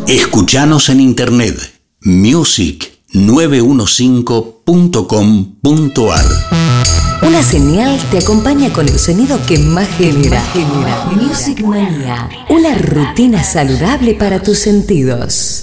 Escuchanos en internet music915.com.ar. Una señal te acompaña con el sonido que más genera. Music Manía, una rutina saludable para tus sentidos.